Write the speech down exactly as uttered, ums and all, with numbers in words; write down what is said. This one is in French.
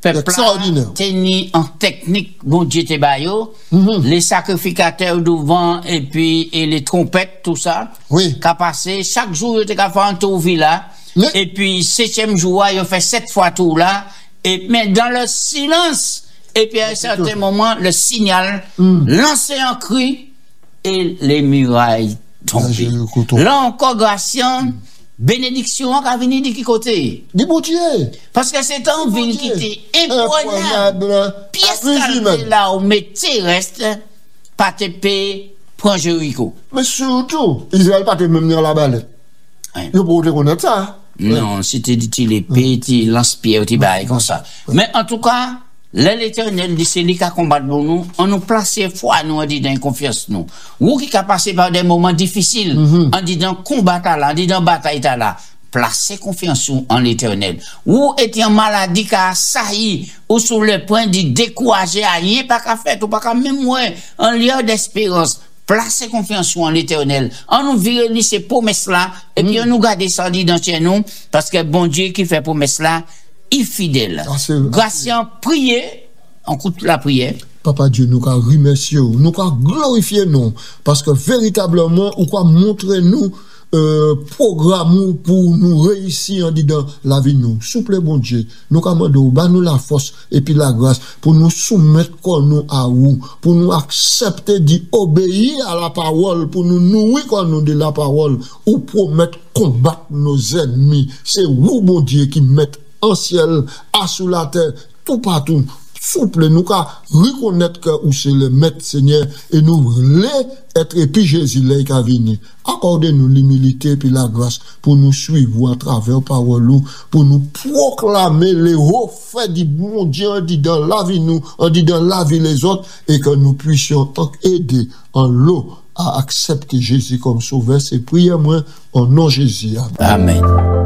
peuple tenir en technique, bon Dieu te bayo, mm-hmm. les sacrificateurs devant et puis et les trompettes, tout ça. Oui. Qu'a passé, chaque jour, il a fait un tour villa. Oui. Et puis, septième jour, il a fait sept fois tour là. Et, mais dans le silence, et puis à un certain moment, le signal, mm. lancé en cri, et les murailles tombées. Là encore, Gratien, mm. bénédiction qui venir de qui côté? Du bon Dieu. Parce que c'est une ville qui était imprenable. Pièce là où mais terrestre, pas te payer, prend Jéricho. Mais surtout, Israël pas te même dans la balle. Il faut reconnaître ça. Non, c'était dit l'épée, il lance-pierre, il baille comme ça. Mais en tout cas, l'Éternel dit c'est lui qui combat pour nous, on nous place foi, nous, on dit dans confiance, nous. Ou qui a passé par des moments difficiles, on dit dans combat là, on dit dans bataille là, placez confiance en l'Éternel. Ou étiez en maladie qui a assailli, ou sur le point de décourager à rien, pas qu'à faire, ou pas qu'à même moins, en lieu d'espérance. Placez confiance en l'Éternel. On nous vire ces promesses-là, et puis on nous garde ça dans chez nous, parce que bon Dieu qui fait promesse-là, il est fidèle. Gratien, priez, on coûte la prière. Papa Dieu, nous avons remercié, nous avons glorifié nous, parce que véritablement, on va montrer nous, euh, programme pour nous réussir en disant la vie nous. Souple bon Dieu, nous commandons, bah nous la force et puis la grâce pour nous soumettre comme nous à vous, pour nous accepter d'obéir à la parole, pour nous nourrir comme nous de la parole, ou promettre combattre nos ennemis. C'est vous, bon Dieu, qui mettez en ciel, à sous la terre, tout partout. Souple, nous qu'à reconnaître que vous c'est le maître Seigneur et nous voulons être et puis Jésus là qui a venu. Accordez-nous l'humilité et la grâce pour nous suivre à travers parole, pour nous proclamer les hauts faits du bon Dieu, on dit dans la vie nous, on dit dans la vie les autres et que nous puissions aider en l'eau à accepter Jésus comme sauveur. C'est prière moi en nom de Jésus. Amen. Amen.